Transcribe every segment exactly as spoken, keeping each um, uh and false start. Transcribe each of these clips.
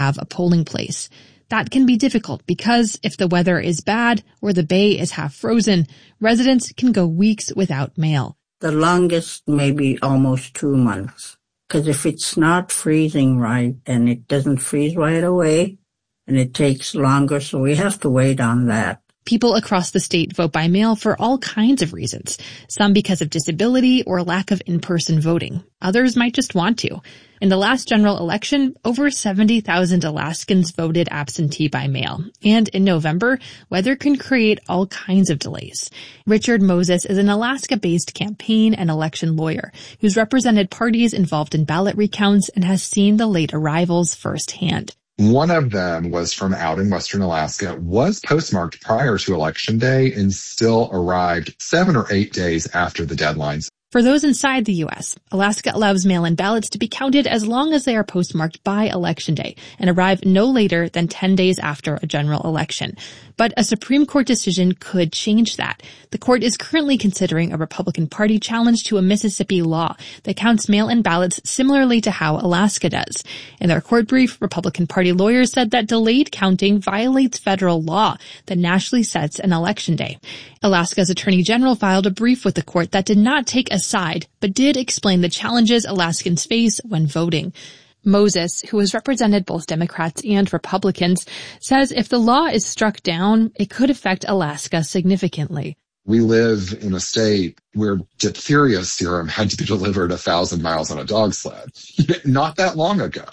have a polling place. That can be difficult because if the weather is bad or the bay is half frozen, residents can go weeks without mail. The longest maybe almost two months. Because if it's not freezing right and it doesn't freeze right away and it takes longer, so we have to wait on that. People across the state vote by mail for all kinds of reasons. Some because of disability or lack of in-person voting. Others might just want to. In the last general election, over seventy thousand Alaskans voted absentee by mail. And in November, weather can create all kinds of delays. Richard Moses is an Alaska-based campaign and election lawyer who's represented parties involved in ballot recounts and has seen the late arrivals firsthand. One of them was from out in western Alaska, was postmarked prior to Election Day, and still arrived seven or eight days after the deadlines. For those inside the U S, Alaska allows mail-in ballots to be counted as long as they are postmarked by Election Day and arrive no later than ten days after a general election. But a Supreme Court decision could change that. The court is currently considering a Republican Party challenge to a Mississippi law that counts mail-in ballots similarly to how Alaska does. In their court brief, Republican Party lawyers said that delayed counting violates federal law that nationally sets an election day. Alaska's Attorney General filed a brief with the court that did not take a side, but did explain the challenges Alaskans face when voting. Moses, who has represented both Democrats and Republicans, says if the law is struck down, it could affect Alaska significantly. We live in a state where diphtheria serum had to be delivered a thousand miles on a dog sled not that long ago.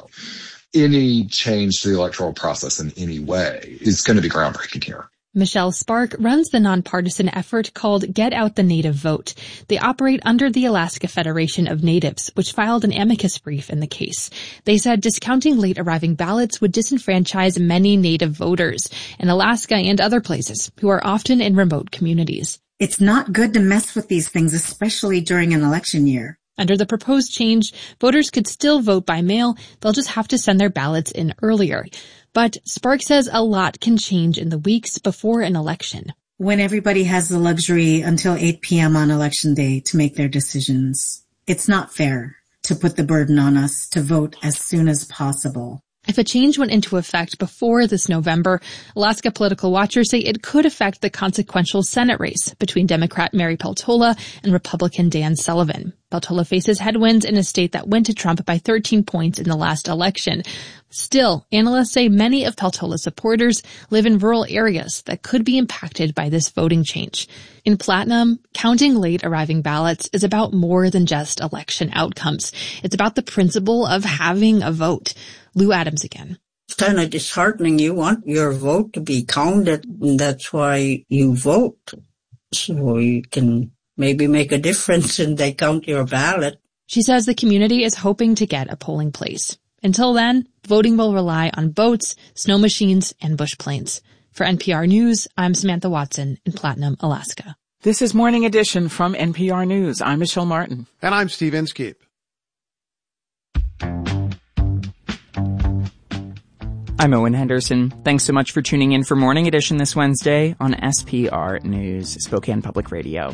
Any change to the electoral process in any way is going to be groundbreaking here. Michelle Spark runs the nonpartisan effort called Get Out the Native Vote. They operate under the Alaska Federation of Natives, which filed an amicus brief in the case. They said discounting late arriving ballots would disenfranchise many Native voters in Alaska and other places who are often in remote communities. It's not good to mess with these things, especially during an election year. Under the proposed change, voters could still vote by mail. They'll just have to send their ballots in earlier. But Spark says a lot can change in the weeks before an election. When everybody has the luxury until eight p.m. on election day to make their decisions, it's not fair to put the burden on us to vote as soon as possible. If a change went into effect before this November, Alaska political watchers say it could affect the consequential Senate race between Democrat Mary Peltola and Republican Dan Sullivan. Peltola faces headwinds in a state that went to Trump by thirteen points in the last election. Still, analysts say many of Peltola's supporters live in rural areas that could be impacted by this voting change. In Platinum, counting late arriving ballots is about more than just election outcomes. It's about the principle of having a vote. Lou Adams again. It's kind of disheartening. You want your vote to be counted, and that's why you vote. So you can maybe make a difference and they count your ballot. She says the community is hoping to get a polling place. Until then, voting will rely on boats, snow machines, and bush planes. For N P R News, I'm Samantha Watson in Platinum, Alaska. This is Morning Edition from N P R News. I'm Michelle Martin. And I'm Steve Inskeep. I'm Owen Henderson. Thanks so much for tuning in for Morning Edition this Wednesday on S P R News, Spokane Public Radio.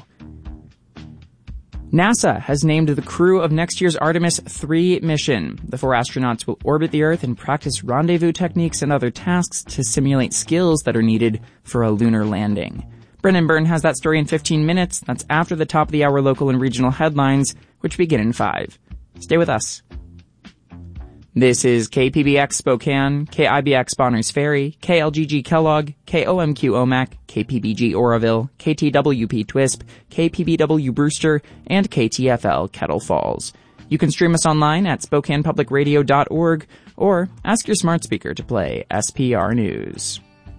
NASA has named the crew of next year's Artemis three mission. The four astronauts will orbit the Earth and practice rendezvous techniques and other tasks to simulate skills that are needed for a lunar landing. Brennan Byrne has that story in fifteen minutes. That's after the top of the hour local and regional headlines, which begin in five. Stay with us. This is K P B X Spokane, K I B X Bonners Ferry, K L G G Kellogg, K O M Q Omak, K P B G Oroville, K T W P Twisp, K P B W Brewster, and K T F L Kettle Falls. You can stream us online at spokane public radio dot org or ask your smart speaker to play S P R News.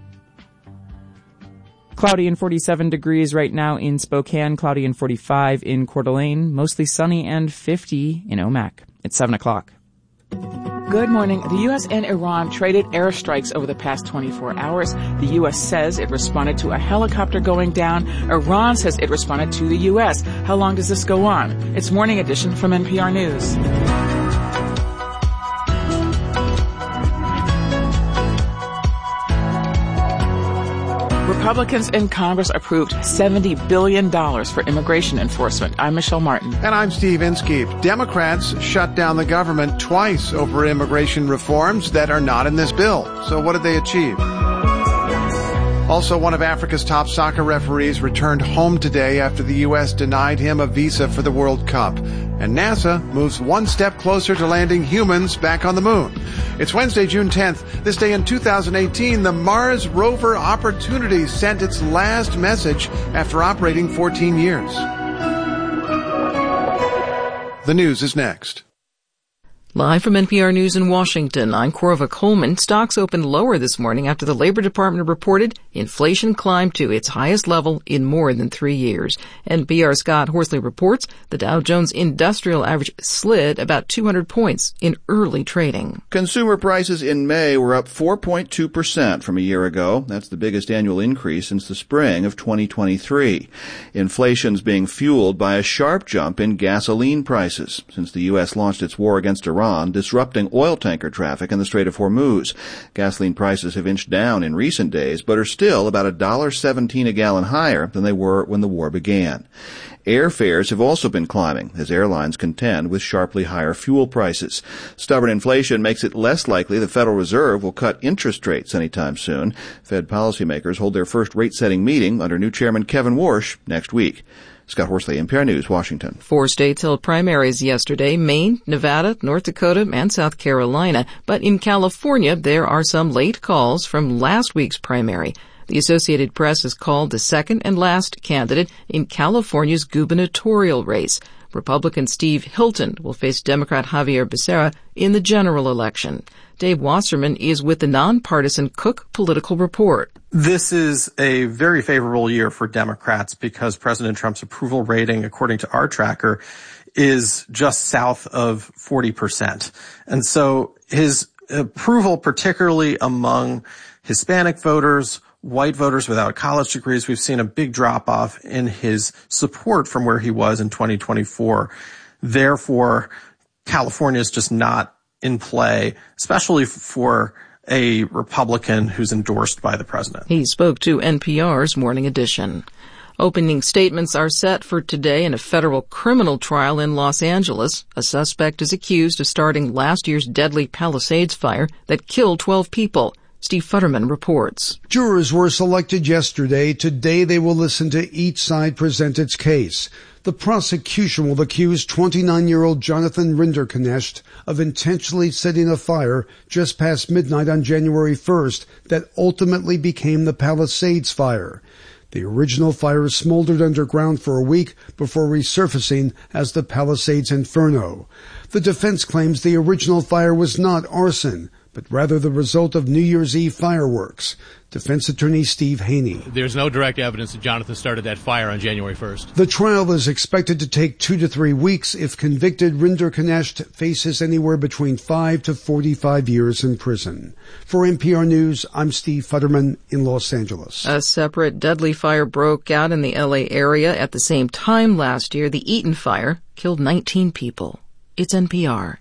Cloudy and forty-seven degrees right now in Spokane, cloudy and forty-five in Coeur d'Alene, mostly sunny and fifty in Omak. It's seven o'clock. Good morning. The U S and Iran traded airstrikes over the past twenty-four hours. The U S says it responded to a helicopter going down. Iran says it responded to the U S. How long does this go on? It's Morning Edition from N P R News. Republicans in Congress approved seventy billion dollars for immigration enforcement. I'm Michelle Martin. And I'm Steve Inskeep. Democrats shut down the government twice over immigration reforms that are not in this bill. So what did they achieve? Also, one of Africa's top soccer referees returned home today after the U S denied him a visa for the World Cup. And NASA moves one step closer to landing humans back on the moon. It's Wednesday, June tenth. This day in two thousand eighteen, the Mars rover Opportunity sent its last message after operating fourteen years. The news is next. Live from N P R News in Washington, I'm Corva Coleman. Stocks opened lower this morning after the Labor Department reported inflation climbed to its highest level in more than three years. N P R's Scott Horsley reports the Dow Jones Industrial Average slid about two hundred points in early trading. Consumer prices in May were up four point two percent from a year ago. That's the biggest annual increase since the spring of twenty twenty-three. Inflation's being fueled by a sharp jump in gasoline prices since the U S launched its war against Iran, disrupting oil tanker traffic in the Strait of Hormuz. Gasoline prices have inched down in recent days, but are still about one dollar seventeen a gallon higher than they were when the war began. Airfares have also been climbing as airlines contend with sharply higher fuel prices. Stubborn inflation makes it less likely the Federal Reserve will cut interest rates anytime soon. Fed policymakers hold their first rate-setting meeting under new Chairman Kevin Warsh next week. Scott Horsley, N P R News, Washington. Four states held primaries yesterday: Maine, Nevada, North Dakota, and South Carolina. But in California, there are some late calls from last week's primary. The Associated Press has called the second and last candidate in California's gubernatorial race. Republican Steve Hilton will face Democrat Javier Becerra in the general election. Dave Wasserman is with the nonpartisan Cook Political Report. This is a very favorable year for Democrats because President Trump's approval rating, according to our tracker, is just south of forty percent. And so his approval, particularly among Hispanic voters, white voters without college degrees, we've seen a big drop-off in his support from where he was in twenty twenty-four. Therefore, California is just not in play, especially for a Republican who's endorsed by the president. He spoke to N P R's Morning Edition. Opening statements are set for today in a federal criminal trial in Los Angeles. A suspect is accused of starting last year's deadly Palisades fire that killed twelve people. Steve Futterman reports. Jurors were selected yesterday. Today they will listen to each side present its case. The prosecution will accuse twenty-nine-year-old Jonathan Rinderknecht of intentionally setting a fire just past midnight on January first that ultimately became the Palisades fire. The original fire smoldered underground for a week before resurfacing as the Palisades Inferno. The defense claims the original fire was not arson, but rather the result of New Year's Eve fireworks. Defense attorney Steve Haney. There's no direct evidence that Jonathan started that fire on January first. The trial is expected to take two to three weeks. If convicted, Rinderknecht faces anywhere between five to forty-five years in prison. For N P R News, I'm Steve Futterman in Los Angeles. A separate deadly fire broke out in the L A area at the same time last year. The Eaton fire killed nineteen people. It's N P R.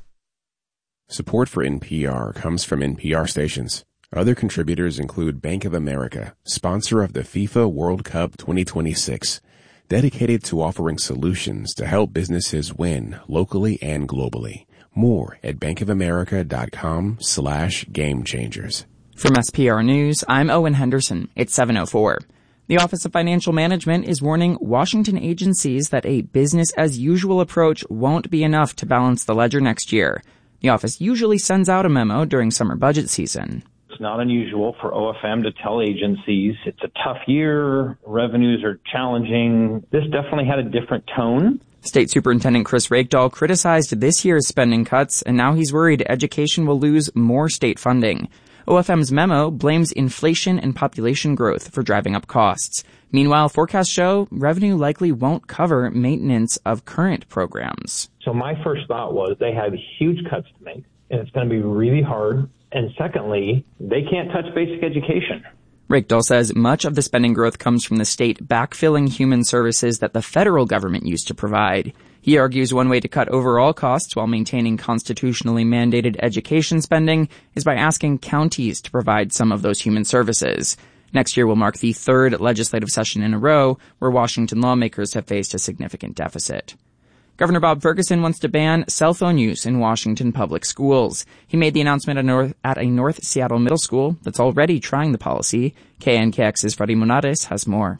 Support for N P R comes from N P R stations. Other contributors include Bank of America, sponsor of the FIFA World Cup twenty twenty-six, dedicated to offering solutions to help businesses win locally and globally. More at bankofamerica.com slash game changers. From S P R News, I'm Owen Henderson. It's seven oh four. The Office of Financial Management is warning Washington agencies that a business-as-usual approach won't be enough to balance the ledger next year. The office usually sends out a memo during summer budget season. It's not unusual for O F M to tell agencies it's a tough year, revenues are challenging. This definitely had a different tone. State Superintendent Chris Rakedahl criticized this year's spending cuts, and now he's worried education will lose more state funding. O F M's memo blames inflation and population growth for driving up costs. Meanwhile, forecasts show revenue likely won't cover maintenance of current programs. So my first thought was they have huge cuts to make, and it's going to be really hard. And secondly, they can't touch basic education. Rakedahl says much of the spending growth comes from the state backfilling human services that the federal government used to provide. He argues one way to cut overall costs while maintaining constitutionally mandated education spending is by asking counties to provide some of those human services. Next year will mark the third legislative session in a row where Washington lawmakers have faced a significant deficit. Governor Bob Ferguson wants to ban cell phone use in Washington public schools. He made the announcement at, North, at a North Seattle middle school that's already trying the policy. K N K X's Freddie Monares has more.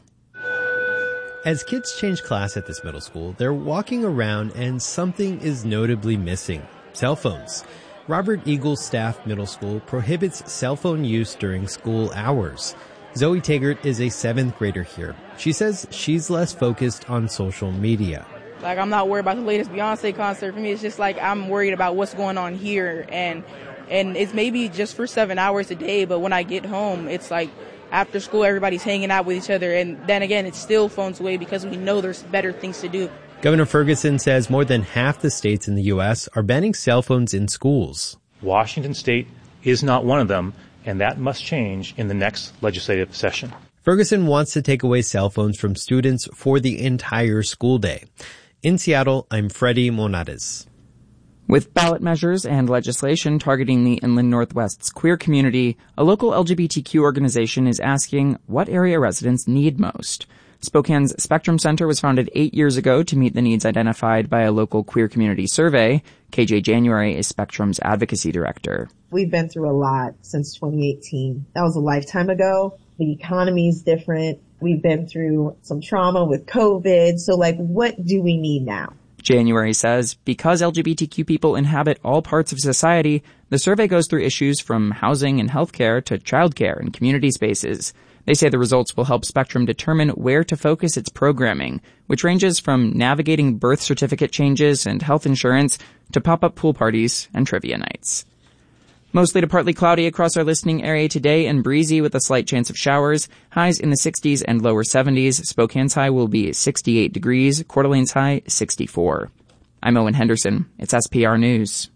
As kids change class at this middle school, they're walking around and something is notably missing. Cell phones. Robert Eagles Staff Middle School prohibits cell phone use during school hours. Zoe Taggart is a seventh grader here. She says she's less focused on social media. Like, I'm not worried about the latest Beyonce concert. For me, it's just like I'm worried about what's going on here. And and it's maybe just for seven hours a day, but when I get home, it's like after school, everybody's hanging out with each other. And then again, it's still phones away because we know there's better things to do. Governor Ferguson says more than half the states in the U S are banning cell phones in schools. Washington State is not one of them, and that must change in the next legislative session. Ferguson wants to take away cell phones from students for the entire school day. In Seattle, I'm Freddie Monares. With ballot measures and legislation targeting the Inland Northwest's queer community, a local L G B T Q organization is asking what area residents need most. Spokane's Spectrum Center was founded eight years ago to meet the needs identified by a local queer community survey. K J January is Spectrum's advocacy director. We've been through a lot since twenty eighteen. That was a lifetime ago. The economy's different. We've been through some trauma with COVID. So, like, what do we need now? January says, because L G B T Q people inhabit all parts of society, the survey goes through issues from housing and healthcare to childcare and community spaces. They say the results will help Spectrum determine where to focus its programming, which ranges from navigating birth certificate changes and health insurance to pop-up pool parties and trivia nights. Mostly to partly cloudy across our listening area today and breezy with a slight chance of showers. Highs in the sixties and lower seventies. Spokane's high will be sixty-eight degrees. Coeur d'Alene's high, sixty-four. I'm Owen Henderson. It's S P R News.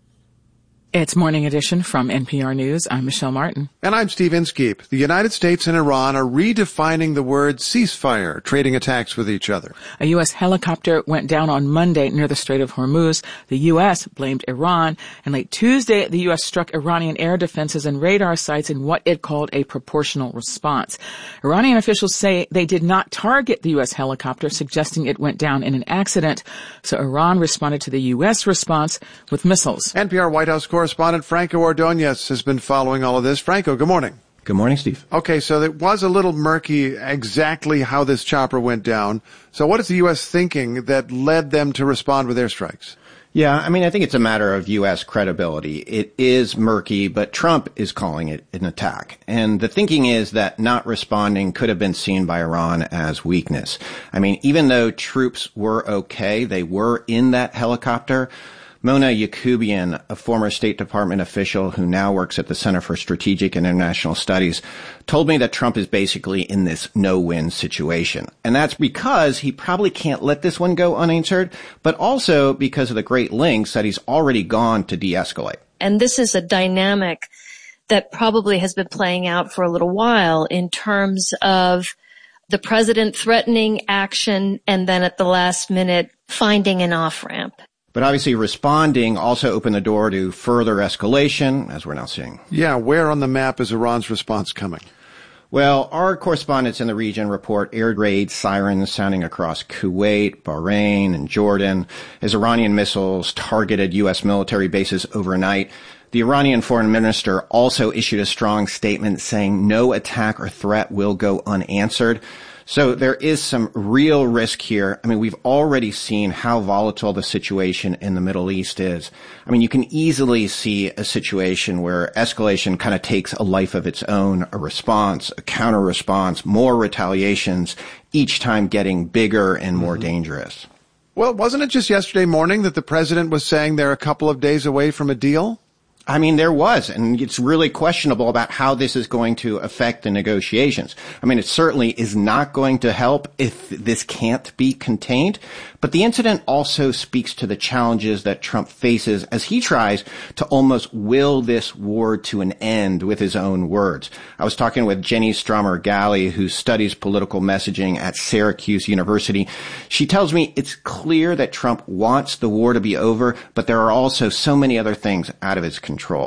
It's Morning Edition from N P R News. I'm Michelle Martin. And I'm Steve Inskeep. The United States and Iran are redefining the word ceasefire, trading attacks with each other. A U S helicopter went down on Monday near the Strait of Hormuz. The U S blamed Iran. And late Tuesday, the U S struck Iranian air defenses and radar sites in what it called a proportional response. Iranian officials say they did not target the U S helicopter, suggesting it went down in an accident. So Iran responded to the U S response with missiles. N P R White House correspondent Franco Ordonez has been following all of this. Franco, good morning. Good morning, Steve. Okay, so it was a little murky exactly how this chopper went down. So what is the U S thinking that led them to respond with airstrikes? Yeah, I mean, I think it's a matter of U S credibility. It is murky, but Trump is calling it an attack. And the thinking is that not responding could have been seen by Iran as weakness. I mean, even though troops were okay, they were in that helicopter. Mona Yacoubian, a former State Department official who now works at the Center for Strategic and International Studies, told me that Trump is basically in this no-win situation. And that's because he probably can't let this one go unanswered, but also because of the great lengths that he's already gone to de-escalate. And this is a dynamic that probably has been playing out for a little while in terms of the president threatening action and then at the last minute finding an off-ramp. But obviously responding also opened the door to further escalation, as we're now seeing. Yeah, where on the map is Iran's response coming? Well, our correspondents in the region report air raid sirens sounding across Kuwait, Bahrain, and Jordan as Iranian missiles targeted U S military bases overnight. The Iranian foreign minister also issued a strong statement saying no attack or threat will go unanswered. So there is some real risk here. I mean, we've already seen how volatile the situation in the Middle East is. I mean, you can easily see a situation where escalation kind of takes a life of its own, a response, a counter response, more retaliations, each time getting bigger and more mm-hmm. dangerous. Well, wasn't it just yesterday morning that the president was saying they're a couple of days away from a deal? I mean, there was, and it's really questionable about how this is going to affect the negotiations. I mean, it certainly is not going to help if this can't be contained, but the incident also speaks to the challenges that Trump faces as he tries to almost will this war to an end with his own words. I was talking with Jenny Stromer-Galley, who studies political messaging at Syracuse University. She tells me it's clear that Trump wants the war to be over, but there are also so many other things out of his control. Control.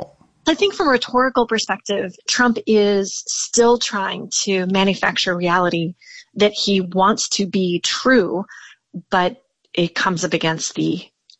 I think from a rhetorical perspective, Trump is still trying to manufacture reality that he wants to be true, but it comes up against the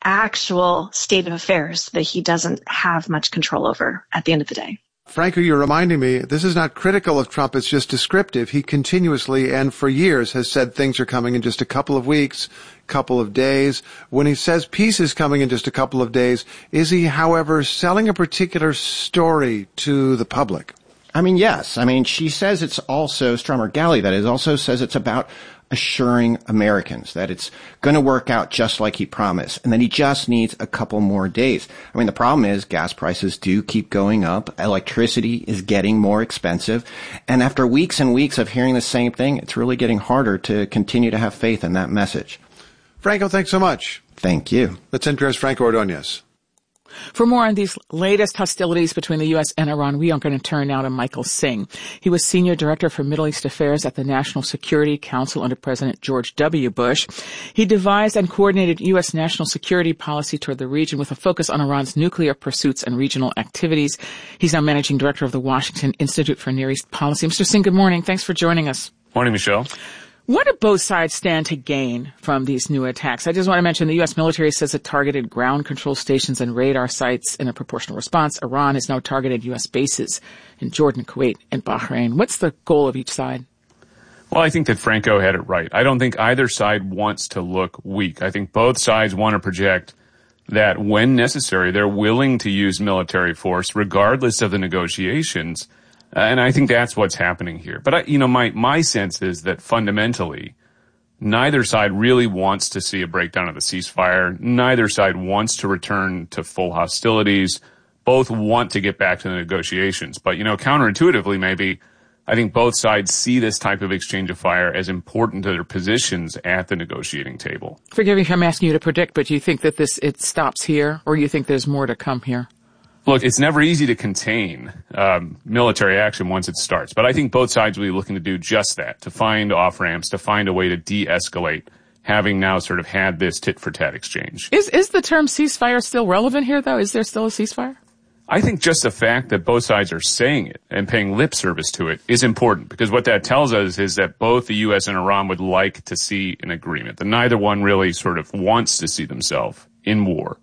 actual state of affairs that he doesn't have much control over at the end of the day. Franco, you're reminding me, this is not critical of Trump, it's just descriptive. He continuously and for years has said things are coming in just a couple of weeks, couple of days. When he says peace is coming in just a couple of days, is he, however, selling a particular story to the public? I mean, yes. I mean, she says it's also, Strummer Galley, that is, also says it's about assuring Americans that it's going to work out just like he promised, and that he just needs a couple more days. I mean, the problem is gas prices do keep going up. Electricity is getting more expensive. And after weeks and weeks of hearing the same thing, it's really getting harder to continue to have faith in that message. Franco, thanks so much. Thank you. That's N P R's Franco Ordonez. For more on these latest hostilities between the U S and Iran, we are going to turn now to Michael Singh. He was Senior Director for Middle East Affairs at the National Security Council under President George W. Bush. He devised and coordinated U S national security policy toward the region with a focus on Iran's nuclear pursuits and regional activities. He's now Managing Director of the Washington Institute for Near East Policy. Mister Singh, good morning. Thanks for joining us. Morning, Michelle. What do both sides stand to gain from these new attacks? I just want to mention the U S military says it targeted ground control stations and radar sites in a proportional response. Iran has now targeted U S bases in Jordan, Kuwait, and Bahrain. What's the goal of each side? Well, I think that Franco had it right. I don't think either side wants to look weak. I think both sides want to project that when necessary, they're willing to use military force regardless of the negotiations. Uh, and I think that's what's happening here. But, I, you know, my, my sense is that fundamentally, neither side really wants to see a breakdown of the ceasefire. Neither side wants to return to full hostilities. Both want to get back to the negotiations. But, you know, counterintuitively, maybe, I think both sides see this type of exchange of fire as important to their positions at the negotiating table. Forgive me if I'm asking you to predict, but do you think that this, it stops here, or do you think there's more to come here? Look, it's never easy to contain um, military action once it starts, but I think both sides will be looking to do just that, to find off-ramps, to find a way to de-escalate, having now sort of had this tit-for-tat exchange. Is is the term ceasefire still relevant here, though? Is there still a ceasefire? I think just the fact that both sides are saying it and paying lip service to it is important, because what that tells us is that both the U S and Iran would like to see an agreement, that neither one really sort of wants to see themselves in war.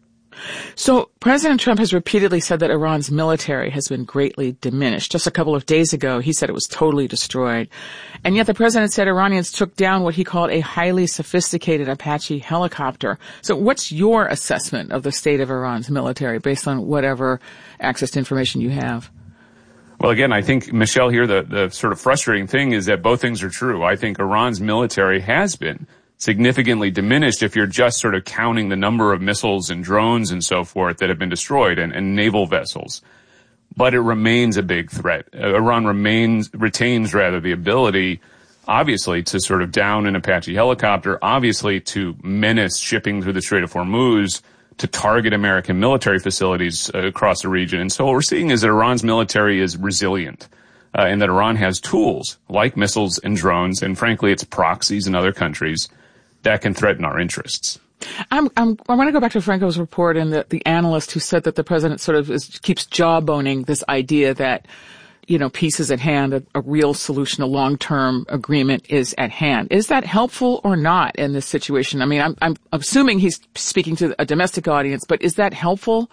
So President Trump has repeatedly said that Iran's military has been greatly diminished. Just a couple of days ago, he said it was totally destroyed. And yet the president said Iranians took down what he called a highly sophisticated Apache helicopter. So what's your assessment of the state of Iran's military based on whatever access to information you have? Well, again, I think, Michelle, here, the, the sort of frustrating thing is that both things are true. I think Iran's military has been significantly diminished if you're just sort of counting the number of missiles and drones and so forth that have been destroyed, and, and naval vessels. But it remains a big threat. Uh, Iran remains, retains rather the ability, obviously, to sort of down an Apache helicopter, obviously to menace shipping through the Strait of Hormuz, to target American military facilities uh, across the region. And so what we're seeing is that Iran's military is resilient. Uh, and that Iran has tools like missiles and drones, and frankly, its proxies in other countries that can threaten our interests. I'm, I'm, I want to go back to Franco's report and the, the analyst who said that the president sort of is, keeps jawboning this idea that, you know, peace is at hand, a, a real solution, a long-term agreement is at hand. Is that helpful or not in this situation? I mean, I'm, I'm assuming he's speaking to a domestic audience, but is that helpful?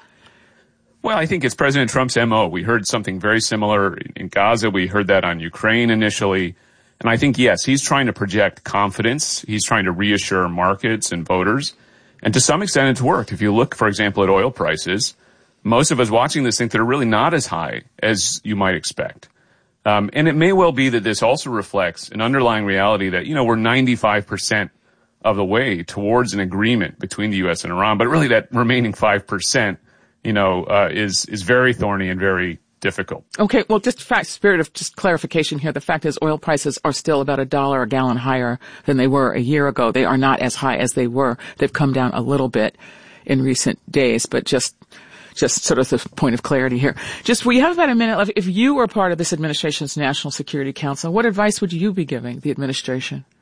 Well, I think it's President Trump's M O. We heard something very similar in Gaza. We heard that on Ukraine initially. And I think, yes, he's trying to project confidence. He's trying to reassure markets and voters. And to some extent, it's worked. If you look, for example, at oil prices, most of us watching this think they're really not as high as you might expect. Um, and it may well be that this also reflects an underlying reality that, you know, we're ninety-five percent of the way towards an agreement between the U S and Iran. But really that remaining five percent, you know, uh, is, is very thorny and very difficult. Okay, well, just fact, spirit of just clarification here. The fact is oil prices are still about a dollar a gallon higher than they were a year ago. They are not as high as they were. They've come down a little bit in recent days, but just just sort of the point of clarity here. Just, we have about a minute left. If you were part of this administration's National Security Council, what advice would you be giving the administration?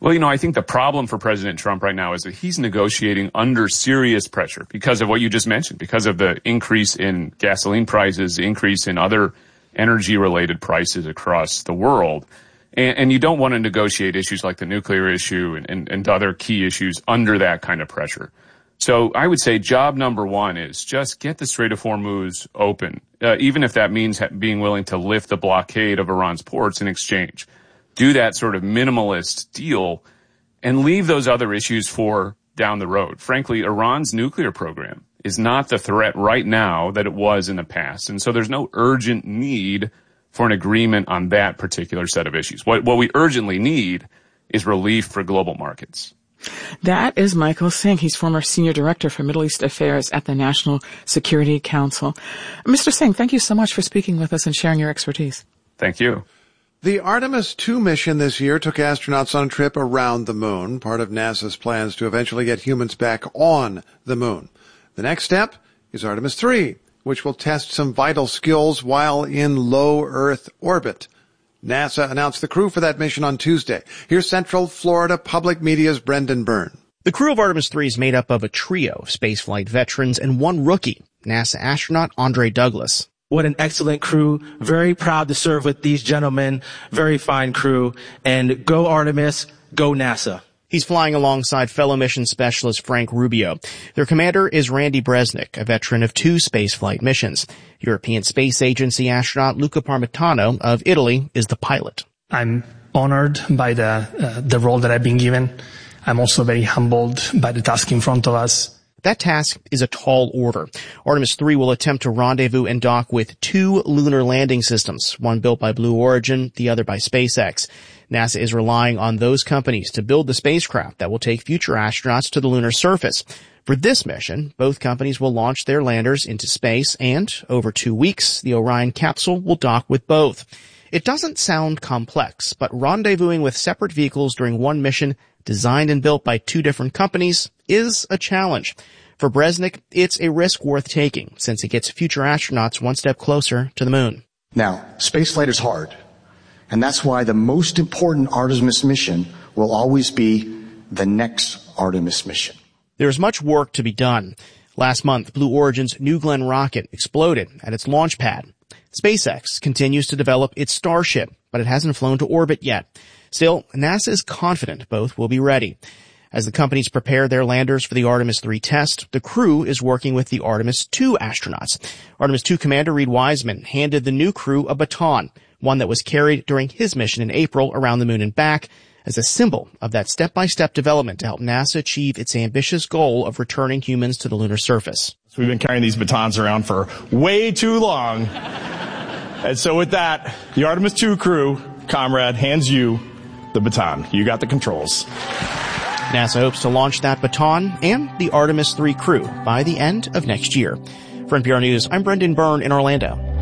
Well, you know, I think the problem for President Trump right now is that he's negotiating under serious pressure because of what you just mentioned, because of the increase in gasoline prices, the increase in other energy-related prices across the world. And, and you don't want to negotiate issues like the nuclear issue and, and, and other key issues under that kind of pressure. So I would say job number one is just get the Strait of Hormuz open, uh, even if that means ha- being willing to lift the blockade of Iran's ports in exchange. Do that sort of minimalist deal and leave those other issues for down the road. Frankly, Iran's nuclear program is not the threat right now that it was in the past. And so there's no urgent need for an agreement on that particular set of issues. What, what we urgently need is relief for global markets. That is Michael Singh. He's former senior director for Middle East Affairs at the National Security Council. Mister Singh, thank you so much for speaking with us and sharing your expertise. Thank you. The Artemis two mission this year took astronauts on a trip around the moon, part of NASA's plans to eventually get humans back on the moon. The next step is Artemis three, which will test some vital skills while in low Earth orbit. NASA announced the crew for that mission on Tuesday. Here's Central Florida Public Media's Brendan Byrne. The crew of Artemis three is made up of a trio of spaceflight veterans and one rookie, NASA astronaut Andre Douglas. What an excellent crew. Very proud to serve with these gentlemen. Very fine crew. And go Artemis, go NASA. He's flying alongside fellow mission specialist Frank Rubio. Their commander is Randy Bresnik, a veteran of two spaceflight missions. European Space Agency astronaut Luca Parmitano of Italy is the pilot. I'm honored by the uh, the role that I've been given. I'm also very humbled by the task in front of us. That task is a tall order. Artemis three will attempt to rendezvous and dock with two lunar landing systems, one built by Blue Origin, the other by SpaceX. NASA is relying on those companies to build the spacecraft that will take future astronauts to the lunar surface. For this mission, both companies will launch their landers into space, and over two weeks, the Orion capsule will dock with both. It doesn't sound complex, but rendezvousing with separate vehicles during one mission designed and built by two different companies is a challenge. For Bresnik, it's a risk worth taking, since it gets future astronauts one step closer to the moon. Now, spaceflight is hard, and that's why the most important Artemis mission will always be the next Artemis mission. There's much work to be done. Last month, Blue Origin's New Glenn rocket exploded at its launch pad. SpaceX continues to develop its Starship, but it hasn't flown to orbit yet. Still, NASA is confident both will be ready. As the companies prepare their landers for the Artemis three test, the crew is working with the Artemis two astronauts. Artemis two Commander Reed Wiseman handed the new crew a baton, one that was carried during his mission in April around the moon and back, as a symbol of that step-by-step development to help NASA achieve its ambitious goal of returning humans to the lunar surface. So we've been carrying these batons around for way too long. And so with that, the Artemis two crew, comrade, hands you the baton. You got the controls. NASA hopes to launch that baton and the Artemis three crew by the end of next year. For N P R News, I'm Brendan Byrne in Orlando.